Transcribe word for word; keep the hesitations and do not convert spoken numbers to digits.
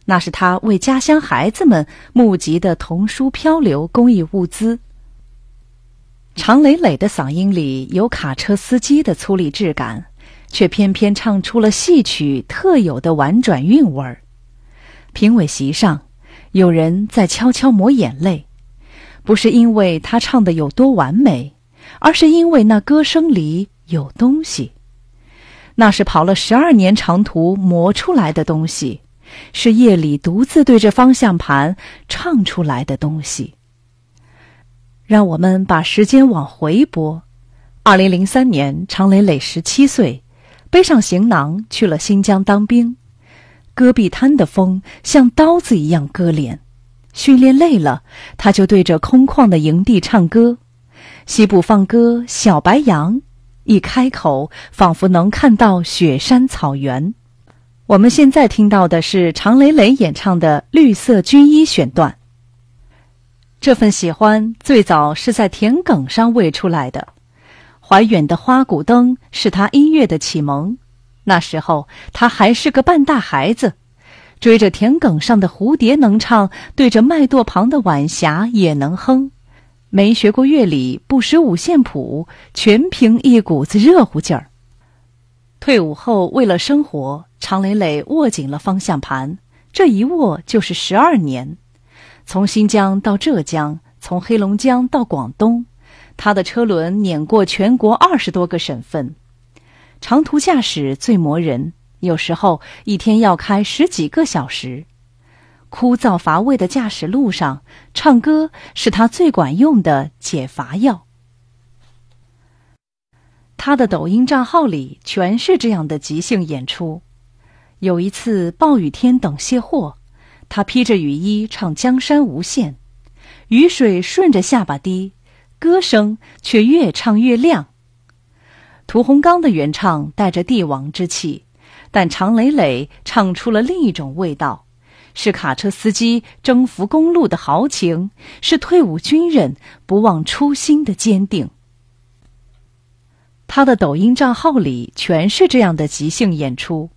那是他为家乡孩子们募集的童书漂流公益物资。常磊磊的嗓音里有卡车司机的粗粝质感，却偏偏唱出了戏曲特有的婉转韵味儿。评委席上，有人在悄悄抹眼泪，不是因为他唱的有多完美，而是因为那歌声里有东西。那是跑了十二年长途磨出来的东西，是夜里独自对着方向盘唱出来的东西。让我们把时间往回拨，二零零三年，常磊磊十七岁，背上行囊去了新疆当兵。戈壁滩的风像刀子一样割脸，训练累了，他就对着空旷的营地唱歌。西部放歌《小白杨》，一开口仿佛能看到雪山草原。我们现在听到的是常磊磊演唱的《绿色军衣》选段。这份喜欢最早是在田埂上喂出来的，怀远的花鼓灯是他音乐的启蒙。那时候他还是个半大孩子，追着田埂上的蝴蝶能唱，对着麦垛旁的晚霞也能哼。没学过乐理，不识五线谱，全凭一股子热乎劲儿。退伍后为了生活，常磊磊握紧了方向盘，这一握就是十二年。从新疆到浙江，从黑龙江到广东，他的车轮碾过全国二十多个省份。长途驾驶最磨人，有时候一天要开十几个小时。枯燥乏味的驾驶路上，唱歌是他最管用的解乏药。他的抖音账号里全是这样的即兴演出。有一次暴雨天等卸货，他披着雨衣唱《江山无限》，雨水顺着下巴滴，歌声却越唱越亮。屠洪刚的原唱带着帝王之气，但常磊磊唱出了另一种味道，是卡车司机征服公路的豪情，是退伍军人不忘初心的坚定。他的抖音账号里全是这样的即兴演出。